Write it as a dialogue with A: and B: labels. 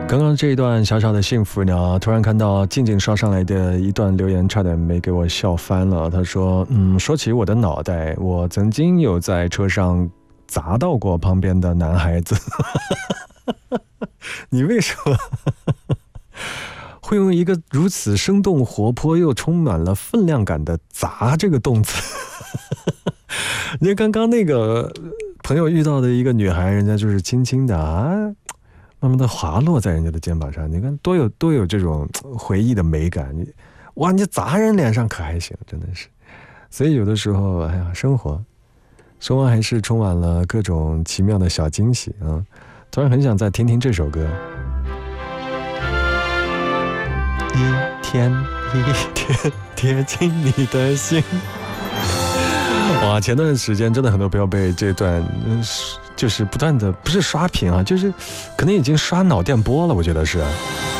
A: 刚刚这一段小小的幸福呢，突然看到静静刷上来的一段留言，差点没给我笑翻了。他说说起我的脑袋，我曾经有在车上砸到过旁边的男孩子。你为什么会用一个如此生动活泼又充满了分量感的砸这个动词？你看刚刚那个朋友遇到的一个女孩，人家就是轻轻的慢慢的滑落在人家的肩膀上，你看多有这种回忆的美感。哇，你砸人脸上可还行，真的是。所以有的时候，哎呀，生活还是充满了各种奇妙的小惊喜啊！突然很想再听听这首歌。一天一天贴近你的心。哇，前段时间真的很多朋友被这段就是不断的不是刷屏啊，就是可能已经刷脑电波了，我觉得是。